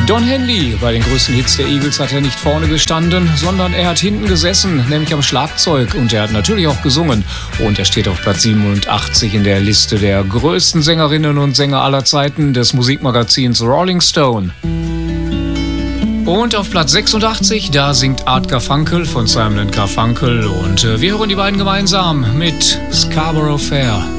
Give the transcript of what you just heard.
Don Henley, bei den größten Hits der Eagles hat er nicht vorne gestanden, sondern er hat hinten gesessen, nämlich am Schlagzeug, und er hat natürlich auch gesungen. Und er steht auf Platz 87 in der Liste der größten Sängerinnen und Sänger aller Zeiten des Musikmagazins Rolling Stone. Und auf Platz 86, da singt Art Garfunkel von Simon & Garfunkel, und wir hören die beiden gemeinsam mit Scarborough Fair.